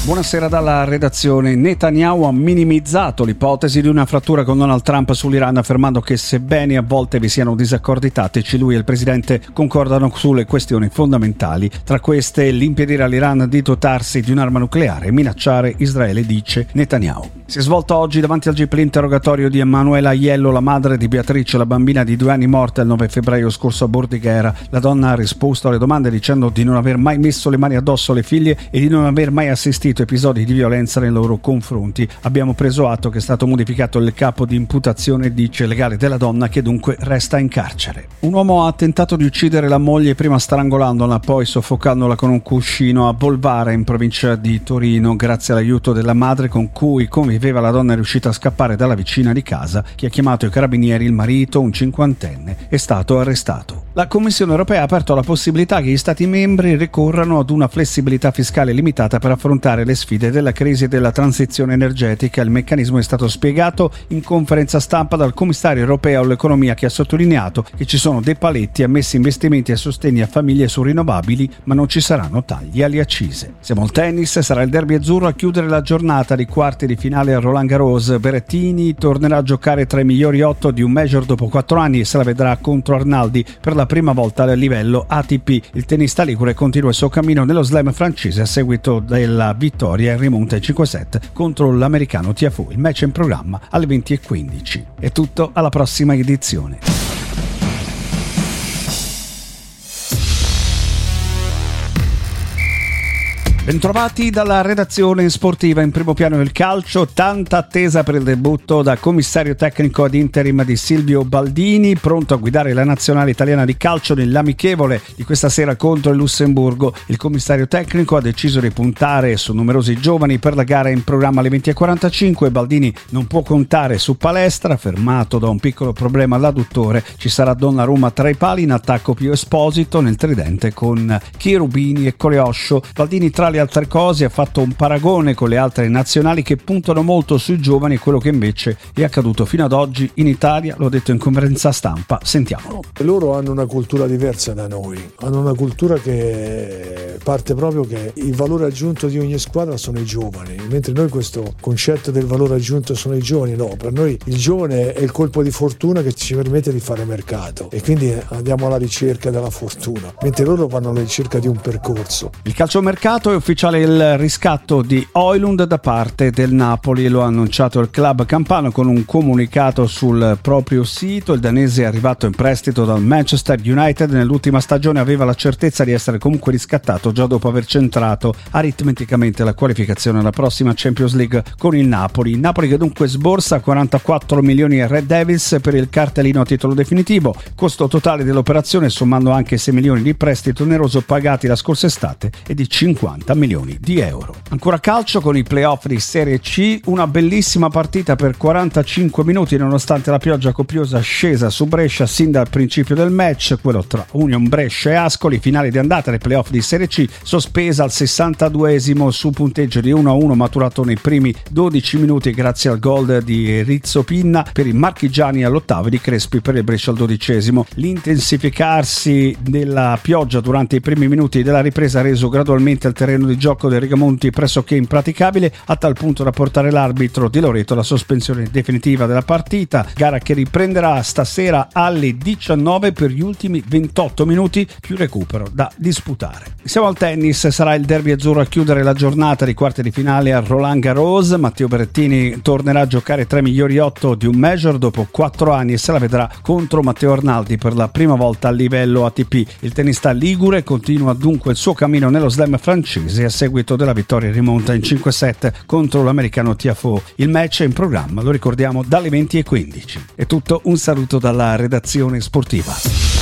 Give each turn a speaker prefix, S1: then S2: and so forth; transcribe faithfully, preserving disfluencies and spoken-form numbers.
S1: Buonasera dalla redazione. Netanyahu ha minimizzato l'ipotesi di una frattura con Donald Trump sull'Iran, affermando che sebbene a volte vi siano disaccordi tattici, lui e il presidente concordano sulle questioni fondamentali. Tra queste, l'impedire all'Iran di dotarsi di un'arma nucleare e minacciare Israele, dice Netanyahu. Si è svolto oggi davanti al G I P l'interrogatorio di Emanuela Aiello, la madre di Beatrice, la bambina di due anni morta il nove febbraio scorso a Bordighera. La donna ha risposto alle domande dicendo di non aver mai messo le mani addosso alle figlie e di non aver mai assistito episodi di violenza nei loro confronti. Abbiamo preso atto che è stato modificato il capo di imputazione, dice legale della donna, che dunque resta in carcere. Un uomo ha tentato di uccidere la moglie, prima strangolandola, poi soffocandola con un cuscino a Volvara, in provincia di Torino. Grazie all'aiuto della madre con cui conviveva, la donna è riuscita a scappare dalla vicina di casa, che ha chiamato i carabinieri. Il marito, un cinquantenne, è stato arrestato. La Commissione europea ha aperto la possibilità che gli Stati membri ricorrano ad una flessibilità fiscale limitata per affrontare le sfide della crisi e della transizione energetica. Il meccanismo è stato spiegato in conferenza stampa dal commissario europeo all'economia, che ha sottolineato che ci sono dei paletti ammessi investimenti e sostegni a famiglie su rinnovabili, ma non ci saranno tagli alle accise. Siamo al tennis, sarà il derby azzurro a chiudere la giornata di quarti di finale a Roland Garros. Berrettini tornerà a giocare tra i migliori otto di un major dopo quattro anni e se la vedrà contro Arnaldi per la prima volta a livello A T P. Il tennista ligure continua il suo cammino nello slam francese a seguito della vittoria in rimonta ai cinque set contro l'americano Tiafoe. Il match è in programma alle venti e quindici. È tutto, alla prossima edizione. Bentrovati dalla redazione sportiva. In primo piano il calcio, tanta attesa per il debutto da commissario tecnico ad interim di Silvio Baldini, pronto a guidare la nazionale italiana di calcio nell'amichevole di questa sera contro il Lussemburgo. Il commissario tecnico ha deciso di puntare su numerosi giovani per la gara in programma alle venti e quarantacinque. Baldini non può contare su Palestra, fermato da un piccolo problema all'adduttore. Ci sarà Donnarumma tra i pali, in attacco Pio Esposito, nel tridente con Cherubini e Coleoscio. Baldini, tra le altre cose, ha fatto un paragone con le altre nazionali che puntano molto sui giovani, quello che invece è accaduto fino ad oggi in Italia. L'ho detto in conferenza stampa, sentiamolo.
S2: Loro hanno una cultura diversa da noi, hanno una cultura che parte proprio che il valore aggiunto di ogni squadra sono i giovani, mentre noi questo concetto del valore aggiunto sono i giovani, no, per noi il giovane è il colpo di fortuna che ci permette di fare mercato e quindi andiamo alla ricerca della fortuna, mentre loro vanno alla ricerca di un percorso.
S1: Il calciomercato è ufficiale il riscatto di Højlund da parte del Napoli. Lo ha annunciato il club campano con un comunicato sul proprio sito. Il danese è arrivato in prestito dal Manchester United. Nell'ultima stagione aveva la certezza di essere comunque riscattato già dopo aver centrato aritmeticamente la qualificazione alla prossima Champions League con il Napoli. Il Napoli che dunque sborsa quarantaquattro milioni ai Red Devils per il cartellino a titolo definitivo. Costo totale dell'operazione, sommando anche sei milioni di prestito oneroso pagati la scorsa estate, e di cinquanta milioni di euro. Ancora calcio con i playoff di Serie C, una bellissima partita per quarantacinque minuti nonostante la pioggia copiosa scesa su Brescia sin dal principio del match, quello tra Union Brescia e Ascoli. Finale di andata dei playoff di Serie C, sospesa al sessantaduesimo su punteggio di uno a uno maturato nei primi dodici minuti grazie al gol di Rizzo Pinna per i marchigiani all'ottavo e di Crespi per il Brescia al dodicesimo. L'intensificarsi della pioggia durante i primi minuti della ripresa ha reso gradualmente il terreno di gioco dei Rigamonti pressoché impraticabile, a tal punto da portare l'arbitro Di Loreto alla sospensione definitiva della partita. Gara che riprenderà stasera alle diciannove per gli ultimi ventotto minuti, più recupero da disputare. Siamo al tennis, sarà il derby azzurro a chiudere la giornata di quarti di finale a Roland Garros. Matteo Berrettini tornerà a giocare tra i migliori otto di un major dopo quattro anni e se la vedrà contro Matteo Arnaldi per la prima volta a livello A T P. Il tennista ligure continua dunque il suo cammino nello slam francese a seguito della vittoria in rimonta in cinque set contro l'americano Tiafoe. Il match è in programma, lo ricordiamo, dalle venti e quindici. È tutto, un saluto dalla redazione sportiva.